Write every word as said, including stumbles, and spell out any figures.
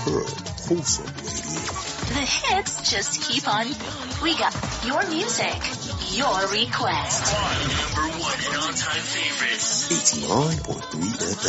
Pearl Wholesome Radio. The hits just keep on. We got your music, your request. Number one and all-time favorites. eighty-nine point three F M.